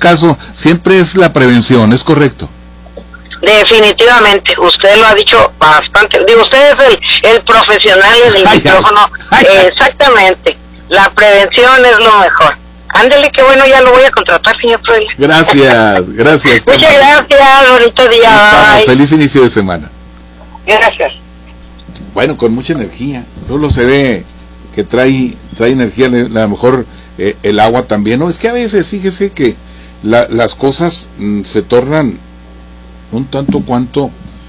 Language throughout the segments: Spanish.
caso siempre es la prevención, ¿es correcto? Definitivamente, usted lo ha dicho bastante. Digo, usted es el profesional en el micrófono. Exactamente, la prevención es lo mejor. Ándele, que bueno, ya lo voy a contratar, señor Proel. Gracias. Muchas gracias, bonito día. Feliz inicio de semana. Gracias. Bueno, con mucha energía. Solo se ve que trae energía, a lo mejor el agua también. No, es que a veces, fíjese que las cosas se tornan un tanto cuanto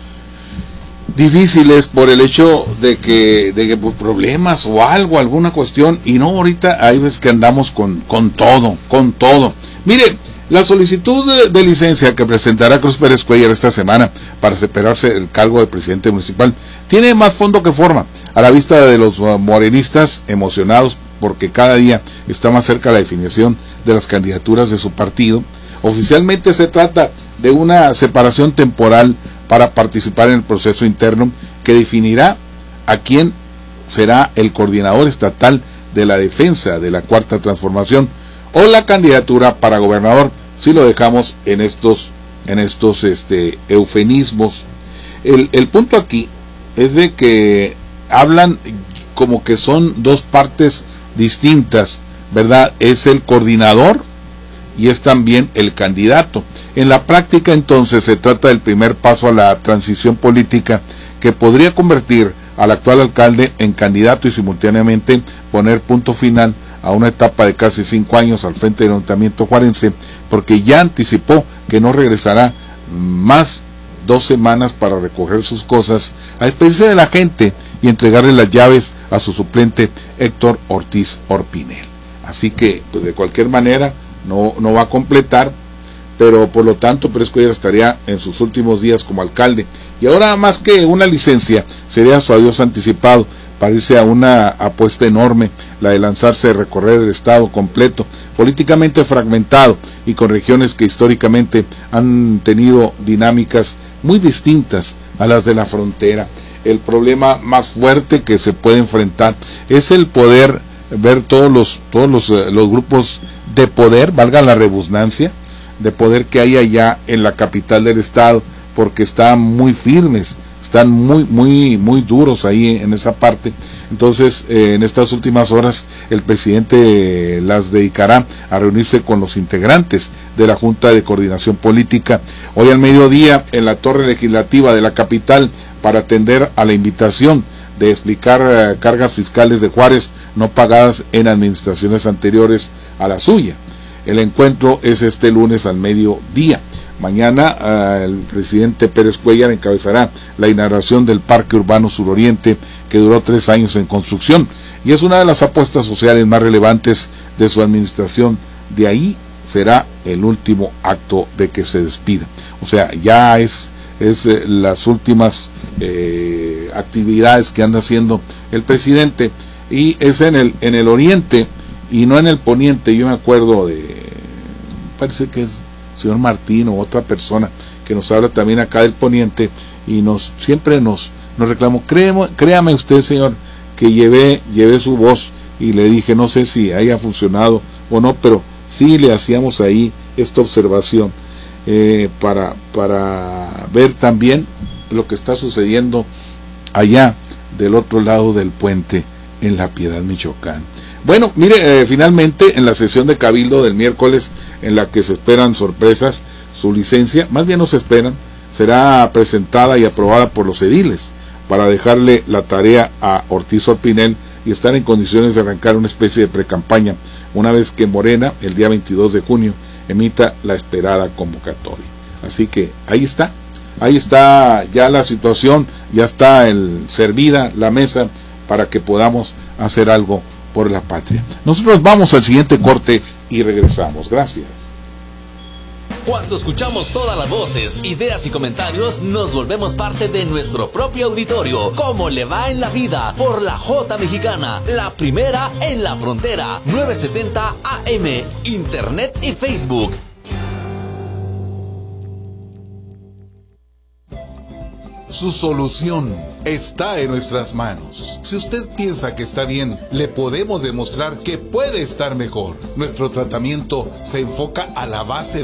difíciles por el hecho de que pues, problemas o algo, alguna cuestión, y no, ahorita hay veces que andamos con todo. Mire, la solicitud de licencia que presentará Cruz Pérez Cuéllar esta semana para separarse del cargo de presidente municipal tiene más fondo que forma, a la vista de los morenistas emocionados porque cada día está más cerca la definición de las candidaturas de su partido. Oficialmente se trata de una separación temporal para participar en el proceso interno que definirá a quién será el coordinador estatal de la defensa de la Cuarta Transformación o la candidatura para gobernador, si lo dejamos en estos eufemismos. El punto aquí es de que hablan como que son dos partes distintas, ¿verdad? Es el coordinador y es también el candidato. En la práctica, entonces, se trata del primer paso a la transición política que podría convertir al actual alcalde en candidato y simultáneamente poner punto final a una etapa de casi 5 años al frente del ayuntamiento juarense, porque ya anticipó que no regresará más 2 semanas para recoger sus cosas, a despedirse de la gente y entregarle las llaves a su suplente Héctor Ortiz Orpinel. Así que, pues de cualquier manera, no va a completar, pero por lo tanto Pérez Cuéllar estaría en sus últimos días como alcalde, y ahora más que una licencia sería su adiós anticipado para irse a una apuesta enorme, la de lanzarse a recorrer el estado completo, políticamente fragmentado y con regiones que históricamente han tenido dinámicas muy distintas a las de la frontera. El problema más fuerte que se puede enfrentar es el poder ver todos los grupos de poder, valga la redundancia, de poder que hay allá en la capital del estado, porque están muy firmes, están muy duros ahí en esa parte. Entonces, en estas últimas horas, el presidente las dedicará a reunirse con los integrantes de la Junta de Coordinación Política hoy al mediodía en la Torre Legislativa de la capital para atender a la invitación de explicar cargas fiscales de Juárez no pagadas en administraciones anteriores a la suya. El encuentro es este lunes al mediodía. Mañana el presidente Pérez Cuéllar encabezará la inauguración del Parque Urbano Suroriente, que duró 3 años en construcción y es una de las apuestas sociales más relevantes de su administración. De ahí será el último acto de que se despida. O sea, ya es las últimas actividades que anda haciendo el presidente, y es en el oriente y no en el poniente. Yo me acuerdo parece que es señor Martín o otra persona que nos habla también acá del poniente y siempre nos reclamó, créame usted, señor, que llevé su voz y le dije, no sé si haya funcionado o no, pero sí le hacíamos ahí esta observación para ver también lo que está sucediendo allá del otro lado del puente en La Piedad, Michoacán. Bueno, mire, finalmente en la sesión de Cabildo del miércoles, en la que se esperan sorpresas, su licencia, más bien no se esperan, será presentada y aprobada por los ediles para dejarle la tarea a Ortiz Orpinel y estar en condiciones de arrancar una especie de precampaña una vez que Morena, el día 22 de junio, emita la esperada convocatoria. Así que ahí está ya la situación, ya está servida la mesa para que podamos hacer algo por la patria. Nosotros vamos al siguiente corte y regresamos. Gracias. Cuando escuchamos todas las voces, ideas y comentarios, nos volvemos parte de nuestro propio auditorio. ¿Cómo le va en la vida? Por la J Mexicana, la primera en la frontera. 970 AM, Internet y Facebook. Su solución está en nuestras manos. Si usted piensa que está bien, le podemos demostrar que puede estar mejor. Nuestro tratamiento se enfoca a la base